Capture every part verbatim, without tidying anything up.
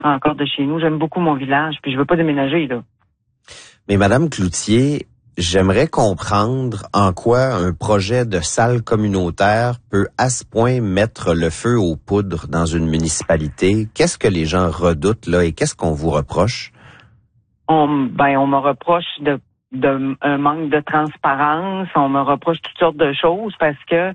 encore de chez nous. J'aime beaucoup mon village, puis je veux pas déménager, là. Mais Madame Cloutier, j'aimerais comprendre en quoi un projet de salle communautaire peut à ce point mettre le feu aux poudres dans une municipalité. Qu'est-ce que les gens redoutent là et qu'est-ce qu'on vous reproche? On, ben, on me reproche de, de un manque de transparence. On me reproche toutes sortes de choses parce que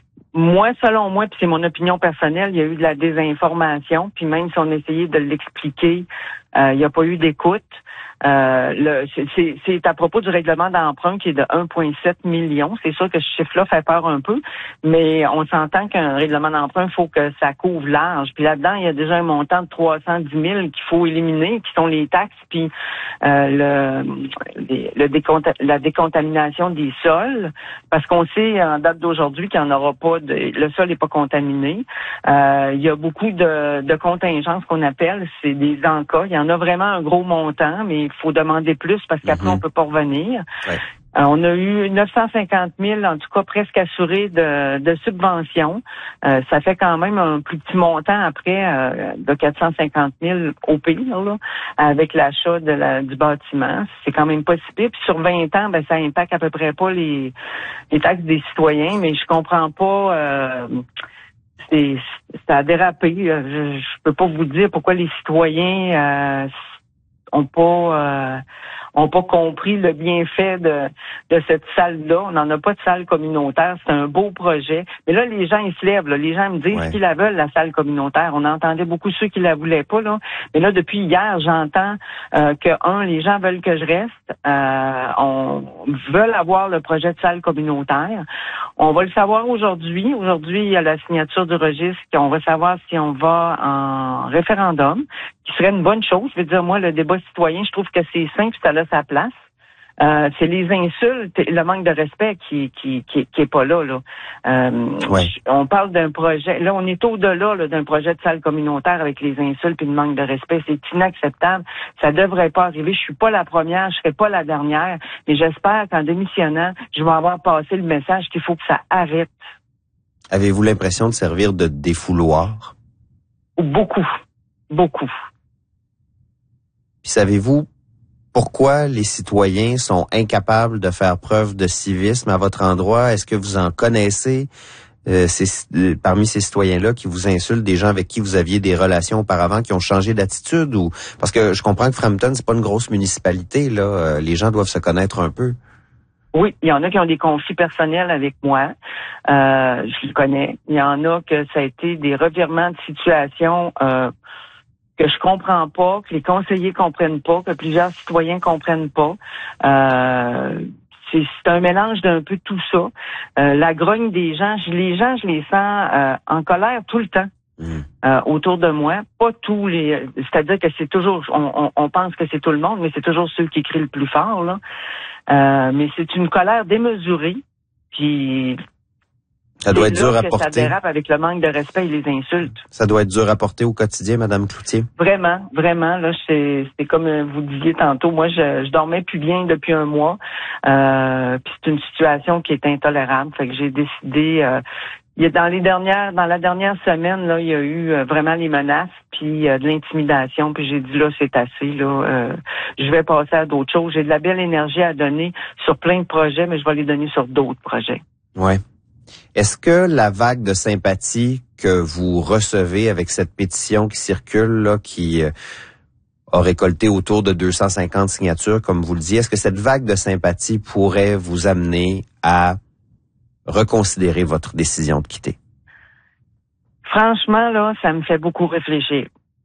moi, selon moi, puis c'est mon opinion personnelle, il y a eu de la désinformation. Puis même si on essayait de l'expliquer, euh, il n'y a pas eu d'écoute. Euh, le, c'est, c'est à propos du règlement d'emprunt qui est de un virgule sept million. C'est sûr que ce chiffre-là fait peur un peu, mais on s'entend qu'un règlement d'emprunt, il faut que ça couvre large. Puis là-dedans, il y a déjà un montant de trois cent dix mille qu'il faut éliminer, qui sont les taxes, puis euh, le, le déconta- la décontamination des sols, parce qu'on sait en date d'aujourd'hui qu'il n'y en aura pas, de, le sol n'est pas contaminé. Euh, il y a beaucoup de, de contingences qu'on appelle, c'est des encas. Il y en a vraiment un gros montant, mais il faut demander plus parce qu'après, mm-hmm. on peut pas revenir. Ouais. Euh, on a eu neuf cent cinquante mille, en tout cas presque assurés de, de subventions. Euh, ça fait quand même un plus petit montant après euh, de quatre cent cinquante mille au pire, là, avec l'achat de la, du bâtiment. C'est quand même pas si pire. Puis sur vingt ans, ben ça impacte à peu près pas les, les taxes des citoyens, mais je comprends pas... Euh, c'est, ça a dérapé. Je, je peux pas vous dire pourquoi les citoyens... Euh, ont pas euh, ont pas compris le bienfait de de cette salle-là. On n'en a pas de salle communautaire. C'est un beau projet. Mais là, les gens, ils se lèvent. Là. Les gens me disent ouais. qu'ils la veulent, la salle communautaire. On entendait beaucoup ceux qui la voulaient pas. Là. Mais là, depuis hier, j'entends euh, que, un, les gens veulent que je reste. Euh, on veut avoir le projet de salle communautaire. On va le savoir aujourd'hui. Aujourd'hui, il y a la signature du registre. On va savoir si on va en référendum, qui serait une bonne chose. Je veux dire, moi, le débat citoyen, je trouve que c'est simple, ça a sa place. Euh, c'est les insultes, le manque de respect qui qui qui, qui est pas là. là. Euh, ouais. On parle d'un projet. Là, on est au-delà là, d'un projet de salle communautaire avec les insultes et le manque de respect. C'est inacceptable. Ça devrait pas arriver. Je suis pas la première, je serai pas la dernière. Mais j'espère qu'en démissionnant, je vais avoir passé le message qu'il faut que ça arrête. Avez-vous l'impression de servir de défouloir? Beaucoup, beaucoup. Puis savez-vous pourquoi les citoyens sont incapables de faire preuve de civisme à votre endroit? Est-ce que vous en connaissez euh, ces, euh, parmi ces citoyens-là qui vous insultent, des gens avec qui vous aviez des relations auparavant qui ont changé d'attitude? Ou parce que je comprends que Frampton, c'est pas une grosse municipalité, là. Euh, les gens doivent se connaître un peu. Oui, il y en a qui ont des conflits personnels avec moi. Euh, je les connais. Il y en a que ça a été des revirements de situation euh, que je comprends pas, que les conseillers comprennent pas, que plusieurs citoyens comprennent pas. Euh, c'est, c'est un mélange d'un peu tout ça. Euh, la grogne des gens, je, les gens, je les sens euh, en colère tout le temps. Mmh. Euh, autour de moi, pas tous les, c'est-à-dire que c'est toujours, on, on, on pense que c'est tout le monde, mais c'est toujours ceux qui crient le plus fort là. Euh, mais c'est une colère démesurée, puis ça doit être dur à porter. Ça dérape avec le manque de respect et les insultes. Ça doit être dur à porter au quotidien, Madame Cloutier. Vraiment, vraiment. Là, c'est, c'est comme vous disiez tantôt. Moi, je, je dormais plus bien depuis un mois. Euh, puis c'est une situation qui est intolérable. Fait que j'ai décidé. Euh, il y a dans les dernières, dans la dernière semaine, là, il y a eu euh, vraiment les menaces, puis euh, de l'intimidation. Puis j'ai dit là, c'est assez. Là, euh, je vais passer à d'autres choses. J'ai de la belle énergie à donner sur plein de projets, mais je vais les donner sur d'autres projets. Ouais. Est-ce que la vague de sympathie que vous recevez avec cette pétition qui circule, là, qui euh, a récolté autour de deux cent cinquante signatures, comme vous le dites, est-ce que cette vague de sympathie pourrait vous amener à reconsidérer votre décision de quitter? Franchement, là, ça me fait beaucoup réfléchir.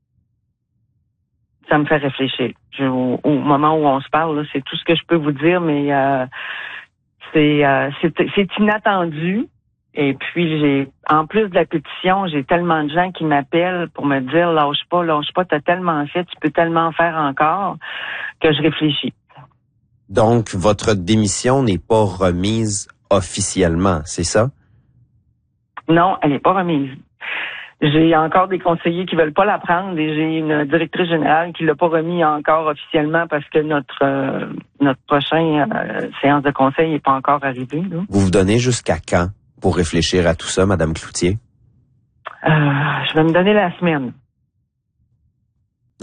Ça me fait réfléchir. Je, au, au moment où on se parle, là, c'est tout ce que je peux vous dire, mais euh, c'est, euh, c'est, c'est inattendu. Et puis, j'ai, en plus de la pétition, j'ai tellement de gens qui m'appellent pour me dire, lâche pas, lâche pas, t'as tellement fait, tu peux tellement faire encore, que je réfléchis. Donc, votre démission n'est pas remise officiellement, c'est ça? Non, elle n'est pas remise. J'ai encore des conseillers qui veulent pas la prendre et j'ai une directrice générale qui l'a pas remis encore officiellement parce que notre euh, notre prochain euh, séance de conseil n'est pas encore arrivé. Là. Vous vous donnez jusqu'à quand pour réfléchir à tout ça, Madame Cloutier? Euh, je vais me donner la semaine.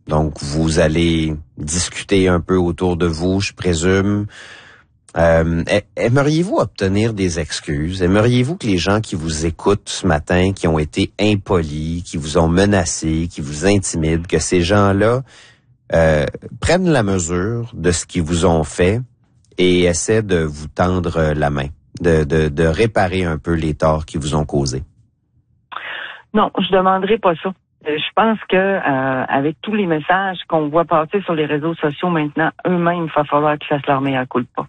Donc, vous allez discuter un peu autour de vous, je présume. Euh, aimeriez-vous obtenir des excuses? Aimeriez-vous que les gens qui vous écoutent ce matin, qui ont été impolis, qui vous ont menacé, qui vous intimident, que ces gens-là euh, prennent la mesure de ce qu'ils vous ont fait et essaient de vous tendre la main, de, de, de réparer un peu les torts qu'ils vous ont causés? Non, je demanderai pas ça. Je pense que euh, avec tous les messages qu'on voit passer sur les réseaux sociaux maintenant, eux-mêmes, il va falloir qu'ils fassent leur mea culpa.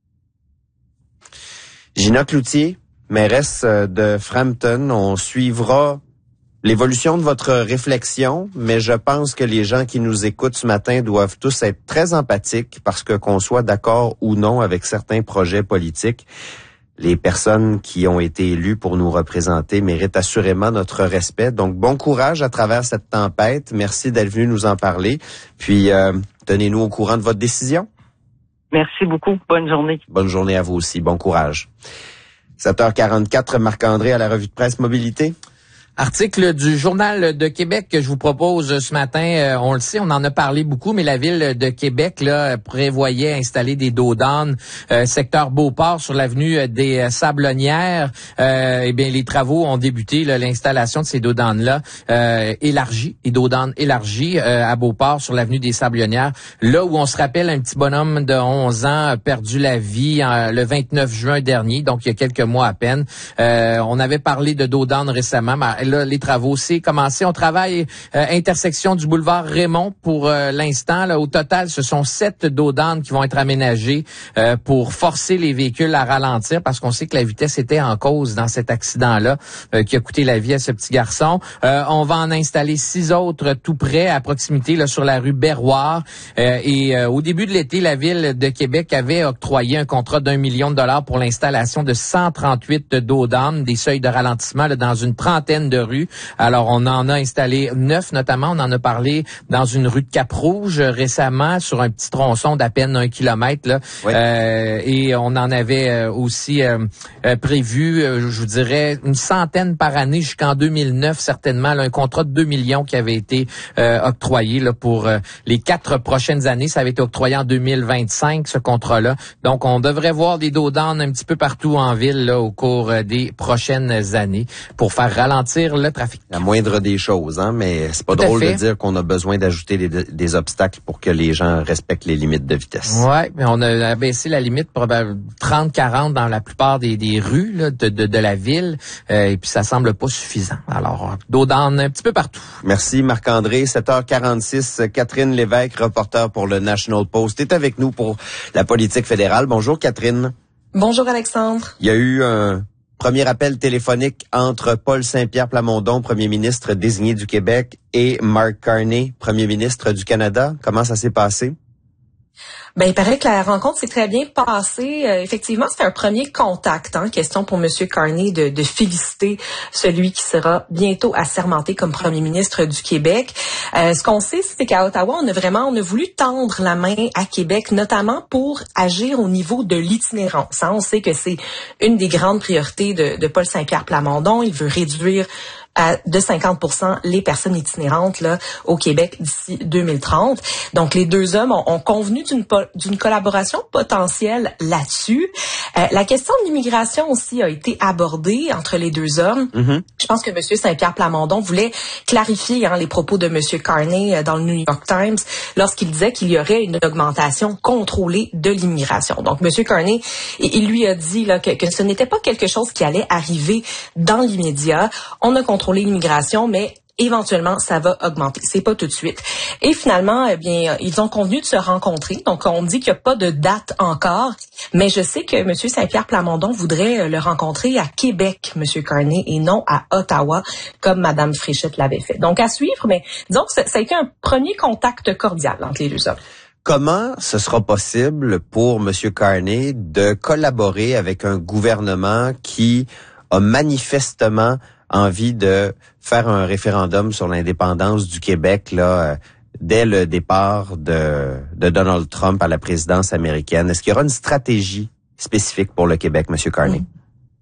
Gina Cloutier, mairesse de Frampton, on suivra l'évolution de votre réflexion, mais je pense que les gens qui nous écoutent ce matin doivent tous être très empathiques parce que qu'on soit d'accord ou non avec certains projets politiques, les personnes qui ont été élues pour nous représenter méritent assurément notre respect. Donc, bon courage à travers cette tempête. Merci d'être venu nous en parler. Puis, euh, tenez-nous au courant de votre décision. Merci beaucoup. Bonne journée. Bonne journée à vous aussi. Bon courage. sept heures quarante-quatre, Marc-André à la revue de presse Mobilité. Article du Journal de Québec que je vous propose ce matin. Euh, on le sait, on en a parlé beaucoup, mais la Ville de Québec là prévoyait installer des dos d'âne euh, secteur Beauport sur l'avenue des Sablonnières. Euh, eh bien, les travaux ont débuté, là, l'installation de ces dos d'ânes-là euh, élargis, les dos d'âne élargis euh, à Beauport sur l'avenue des Sablonnières. Là où on se rappelle un petit bonhomme de onze ans a perdu la vie euh, le vingt-neuf juin dernier, donc il y a quelques mois à peine. Euh, on avait parlé de dos d'âne récemment, mais là, les travaux, c'est commencé. On travaille euh, intersection du boulevard Raymond pour euh, l'instant. Là, au total, ce sont sept dos d'âne qui vont être aménagés euh, pour forcer les véhicules à ralentir parce qu'on sait que la vitesse était en cause dans cet accident-là euh, qui a coûté la vie à ce petit garçon. Euh, on va en installer six autres tout près, à proximité, là, sur la rue Berroir. Euh, et euh, au début de l'été, la Ville de Québec avait octroyé un contrat d'un million de dollars pour l'installation de cent trente-huit dos d'âne, des seuils de ralentissement là, dans une trentaine de rues. Alors, on en a installé neuf, notamment. On en a parlé dans une rue de Cap-Rouge récemment, sur un petit tronçon d'à peine un kilomètre. Là. Oui. Euh, et on en avait aussi euh, prévu, je vous dirais, une centaine par année jusqu'en deux mille neuf, certainement. Là, un contrat de deux millions qui avait été euh, octroyé là, pour euh, les quatre prochaines années. Ça avait été octroyé en deux mille vingt-cinq, ce contrat-là. Donc, on devrait voir des dos d'âne un petit peu partout en ville là, au cours euh, des prochaines années pour faire ralentir le trafic. La moindre des choses, hein, mais c'est pas Tout drôle de dire qu'on a besoin d'ajouter des, des obstacles pour que les gens respectent les limites de vitesse. Ouais, mais on a abaissé la limite probablement trente quarante dans la plupart des, des rues là, de, de, de la ville, euh, et puis ça semble pas suffisant. Alors, dos d'âne un petit peu partout. Merci Marc-André. sept heures quarante-six, Catherine Lévesque, reporter pour le National Post, est avec nous pour la politique fédérale. Bonjour Catherine. Bonjour Alexandre. Il y a eu un premier appel téléphonique entre Paul Saint-Pierre Plamondon, premier ministre désigné du Québec, et Mark Carney, premier ministre du Canada. Comment ça s'est passé? Ben, il paraît que la rencontre s'est très bien passée. Euh, effectivement, c'était un premier contact. Hein, question pour Monsieur Carney de, de féliciter celui qui sera bientôt assermenté comme premier ministre du Québec. Euh, ce qu'on sait, c'est qu'à Ottawa, on a vraiment, on a voulu tendre la main à Québec, notamment pour agir au niveau de l'itinérance. Hein. On sait que c'est une des grandes priorités de, de Paul Saint-Pierre Plamondon. Il veut réduire à de cinquante pour cent les personnes itinérantes là au Québec d'ici deux mille trente. Donc les deux hommes ont, ont convenu d'une d'une collaboration potentielle là-dessus. Euh, la question de l'immigration aussi a été abordée entre les deux hommes. Mm-hmm. Je pense que M. Saint-Pierre Plamondon voulait clarifier hein, les propos de M. Carney dans le New York Times lorsqu'il disait qu'il y aurait une augmentation contrôlée de l'immigration. Donc M. Carney, il lui a dit là, que, que ce n'était pas quelque chose qui allait arriver dans l'immédiat. On a contrôlé l'immigration, mais éventuellement, ça va augmenter. C'est pas tout de suite. Et finalement, eh bien, ils ont convenu de se rencontrer. Donc, on dit qu'il n'y a pas de date encore, mais je sais que M. Saint-Pierre Plamondon voudrait le rencontrer à Québec, M. Carney, et non à Ottawa, comme Mme Fréchette l'avait fait. Donc, à suivre, mais disons que ça, ça a été un premier contact cordial entre les deux hommes. Comment ce sera possible pour M. Carney de collaborer avec un gouvernement qui a manifestement envie de faire un référendum sur l'indépendance du Québec là euh, dès le départ de, de Donald Trump à la présidence américaine? Est-ce qu'il y aura une stratégie spécifique pour le Québec, M. Carney?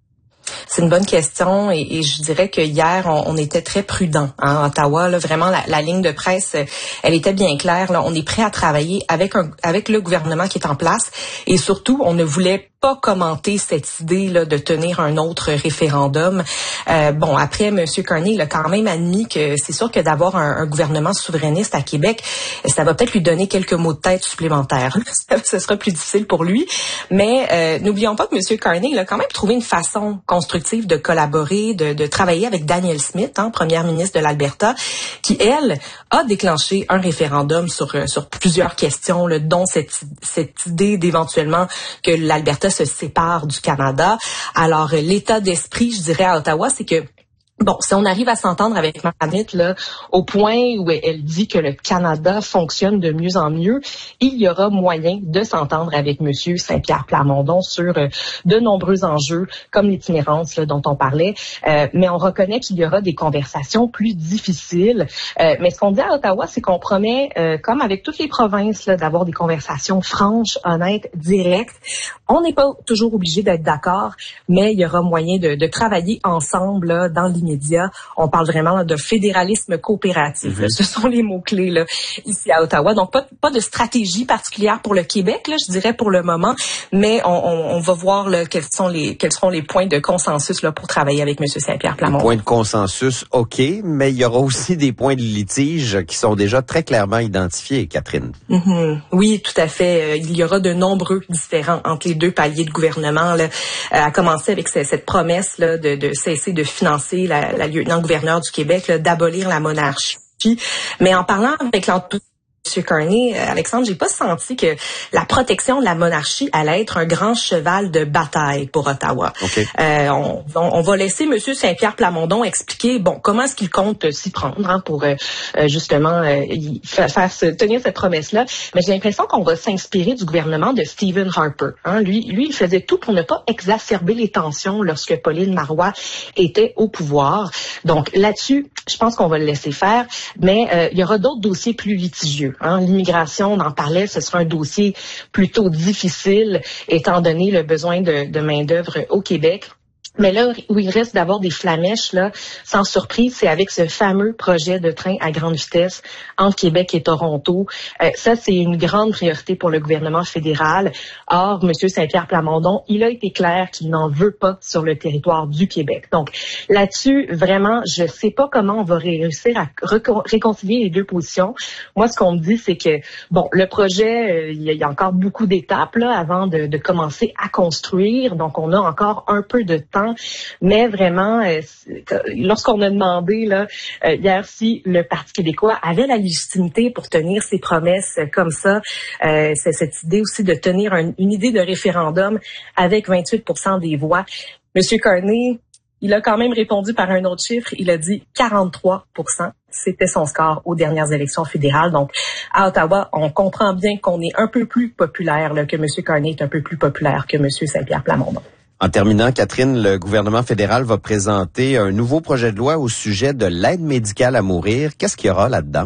C'est une bonne question et, et je dirais que hier on, on était très prudent hein, à Ottawa. Là, vraiment la, la ligne de presse, elle était bien claire. Là, on est prêt à travailler avec un avec le gouvernement qui est en place et surtout on ne voulait pas commenter cette idée là de tenir un autre référendum. Euh, bon après M. Carney il a quand même admis que c'est sûr que d'avoir un, un gouvernement souverainiste à Québec, ça va peut-être lui donner quelques mots de tête supplémentaires. Ce sera plus difficile pour lui. Mais euh, n'oublions pas que M. Carney il a quand même trouvé une façon constructive de collaborer, de, de travailler avec Danielle Smith, hein, première ministre de l'Alberta, qui elle a déclenché un référendum sur sur plusieurs questions, là, dont cette cette idée d'éventuellement que l'Alberta se sépare du Canada. Alors, l'état d'esprit, je dirais, à Ottawa, c'est que bon, si on arrive à s'entendre avec Marguerite, là, au point où elle dit que le Canada fonctionne de mieux en mieux, il y aura moyen de s'entendre avec Monsieur Saint-Pierre Plamondon sur euh, de nombreux enjeux, comme l'itinérance là, dont on parlait. Euh, mais on reconnaît qu'il y aura des conversations plus difficiles. Euh, mais ce qu'on dit à Ottawa, c'est qu'on promet, euh, comme avec toutes les provinces, là, d'avoir des conversations franches, honnêtes, directes. On n'est pas toujours obligé d'être d'accord, mais il y aura moyen de, de travailler ensemble là, dans l'immédiat. On parle vraiment là, de fédéralisme coopératif. Mm-hmm. Ce sont les mots-clés là, ici à Ottawa. Donc, pas, pas de stratégie particulière pour le Québec, là, je dirais, pour le moment, mais on, on, on va voir là, quels, sont les, quels seront les points de consensus là, pour travailler avec M. Saint-Pierre Plamondon. Les points de consensus, OK, mais il y aura aussi des points de litige qui sont déjà très clairement identifiés, Catherine. Mm-hmm. Oui, tout à fait. Il y aura de nombreux différends entre les deux paliers de gouvernement, là, à commencer avec cette promesse là, de, de cesser de financer la, la lieutenant-gouverneure du Québec, là, d'abolir la monarchie. Mais en parlant avec l'entourage M. Carney, Alexandre, j'ai pas senti que la protection de la monarchie allait être un grand cheval de bataille pour Ottawa. Okay. Euh, on, on, on va laisser M. Saint-Pierre Plamondon expliquer, bon, comment est-ce qu'il compte s'y prendre hein, pour euh, justement euh, faire, faire se, tenir cette promesse-là. Mais j'ai l'impression qu'on va s'inspirer du gouvernement de Stephen Harper. Hein. Lui, lui, il faisait tout pour ne pas exacerber les tensions lorsque Pauline Marois était au pouvoir. Donc là-dessus, je pense qu'on va le laisser faire. Mais euh, il y aura d'autres dossiers plus litigieux. Hein, l'immigration, on en parlait, ce sera un dossier plutôt difficile étant donné le besoin de, de main-d'œuvre au Québec. Mais là où il reste d'avoir des flamèches, là, sans surprise, c'est avec ce fameux projet de train à grande vitesse entre Québec et Toronto. Euh, ça, c'est une grande priorité pour le gouvernement fédéral. Or, M. Saint-Pierre Plamondon, il a été clair qu'il n'en veut pas sur le territoire du Québec. Donc, là-dessus, vraiment, je sais pas comment on va réussir à récon- réconcilier les deux positions. Moi, ce qu'on me dit, c'est que, bon, le projet, euh, il y a encore beaucoup d'étapes là avant de, de commencer à construire. Donc, on a encore un peu de temps. Mais vraiment, euh, lorsqu'on a demandé là euh, hier si le Parti québécois avait la légitimité pour tenir ses promesses euh, comme ça, euh, c'est cette idée aussi de tenir un, une idée de référendum avec vingt-huit pour cent des voix. Monsieur Carney, il a quand même répondu par un autre chiffre. Il a dit quarante-trois pour cent. C'était son score aux dernières élections fédérales. Donc, à Ottawa, on comprend bien qu'on est un peu plus populaire, là, que M. Carney est un peu plus populaire que M. Saint-Pierre Plamondon. En terminant, Catherine, le gouvernement fédéral va présenter un nouveau projet de loi au sujet de l'aide médicale à mourir. Qu'est-ce qu'il y aura là-dedans?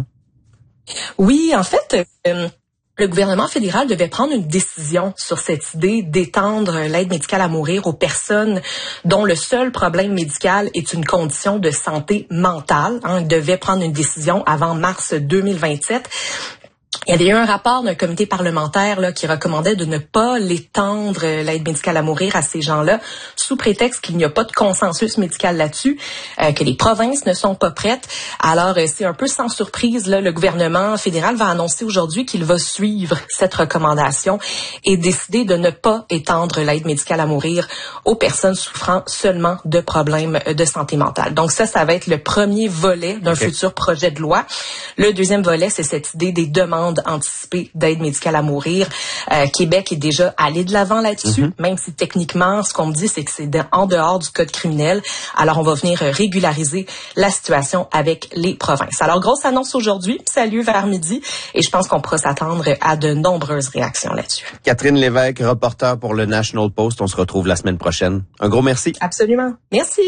Oui, en fait, euh, le gouvernement fédéral devait prendre une décision sur cette idée d'étendre l'aide médicale à mourir aux personnes dont le seul problème médical est une condition de santé mentale. Hein. Il devait prendre une décision avant mars deux mille vingt-sept. Il y avait eu un rapport d'un comité parlementaire là, qui recommandait de ne pas l'étendre, l'aide médicale à mourir, à ces gens-là, sous prétexte qu'il n'y a pas de consensus médical là-dessus, euh, que les provinces ne sont pas prêtes. Alors, euh, c'est un peu sans surprise, là, le gouvernement fédéral va annoncer aujourd'hui qu'il va suivre cette recommandation et décider de ne pas étendre l'aide médicale à mourir aux personnes souffrant seulement de problèmes de santé mentale. Donc ça, ça va être le premier volet d'un okay. futur projet de loi. Le deuxième volet, c'est cette idée des demandes anticipée d'aide médicale à mourir. Euh, Québec est déjà allé de l'avant là-dessus, mm-hmm. même si techniquement, ce qu'on me dit, c'est que c'est de, en dehors du code criminel. Alors, on va venir régulariser la situation avec les provinces. Alors, grosse annonce aujourd'hui, ça a lieu vers midi, et je pense qu'on pourra s'attendre à de nombreuses réactions là-dessus. Catherine Lévesque, reporter pour le National Post. On se retrouve la semaine prochaine. Un gros merci. Absolument. Merci.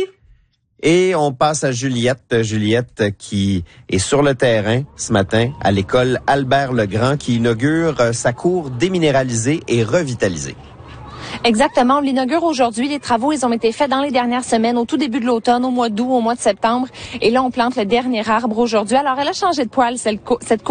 Et on passe à Juliette. Juliette qui est sur le terrain ce matin à l'école Albert-Legrand qui inaugure sa cour déminéralisée et revitalisée. Exactement. On l'inaugure aujourd'hui. Les travaux, ils ont été faits dans les dernières semaines, au tout début de l'automne, au mois d'août, au mois de septembre. Et là, on plante le dernier arbre aujourd'hui. Alors, elle a changé de poil, cette